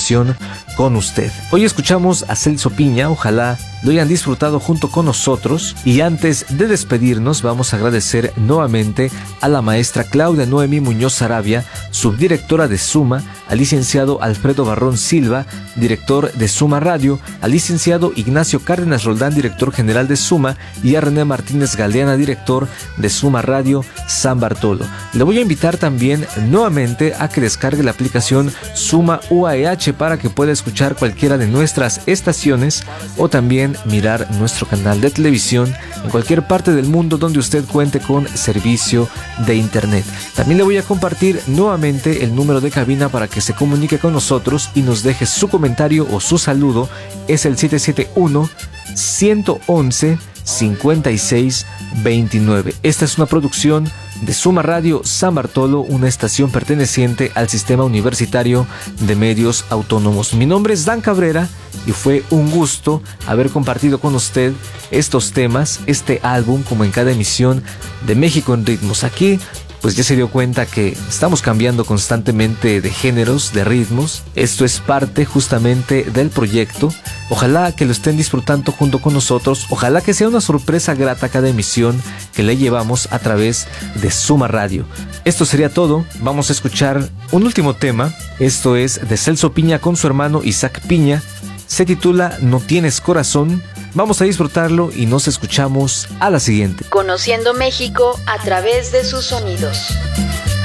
comunicación con usted. Hoy escuchamos a Celso Piña, ojalá lo hayan disfrutado junto con nosotros. Y antes de despedirnos, vamos a agradecer nuevamente a la maestra Claudia Noemi Muñoz Sarabia, subdirectora de Suma, al licenciado Alfredo Barrón Silva, director de Suma Radio, al licenciado Ignacio Cárdenas Roldán, director general de Suma, y a René Martínez Galeana, director de Suma Radio San Bartolo. Le voy a invitar también nuevamente a que descargue la aplicación Suma UAEH para que pueda escuchar cualquiera de nuestras estaciones o también mirar nuestro canal de televisión en cualquier parte del mundo donde usted cuente con servicio de internet. También le voy a compartir nuevamente el número de cabina para que se comunique con nosotros y nos deje su comentario o su saludo. Es el 771-111-5629. Esta es una producción de Suma Radio San Bartolo, una estación perteneciente al Sistema Universitario de Medios Autónomos. Mi nombre es Dan Cabrera y fue un gusto haber compartido con usted estos temas, este álbum, como en cada emisión de México en Ritmos. Aquí pues ya se dio cuenta que estamos cambiando constantemente de géneros, de ritmos. Esto es parte justamente del proyecto. Ojalá que lo estén disfrutando junto con nosotros. Ojalá que sea una sorpresa grata cada emisión que le llevamos a través de Suma Radio. Esto sería todo. Vamos a escuchar un último tema. Esto es de Celso Piña con su hermano Isaac Piña. Se titula No Tienes Corazón. Vamos a disfrutarlo y nos escuchamos a la siguiente. Conociendo México a través de sus sonidos.